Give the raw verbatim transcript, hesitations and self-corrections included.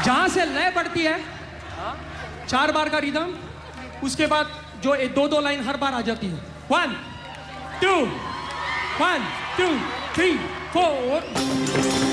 जहां से लय बढ़ती है चार बार का रिदम, उसके बाद जो दो दो लाइन हर बार आ जाती है। One two one two three four.